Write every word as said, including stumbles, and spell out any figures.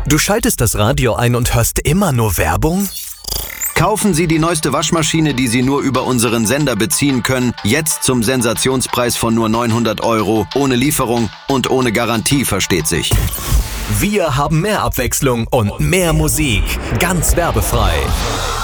Du schaltest das Radio ein und hörst immer nur Werbung? Kaufen Sie die neueste Waschmaschine, die Sie nur über unseren Sender beziehen können, jetzt zum Sensationspreis von nur neunhundert Euro, ohne Lieferung und ohne Garantie, versteht sich. Wir haben mehr Abwechslung und mehr Musik, ganz werbefrei.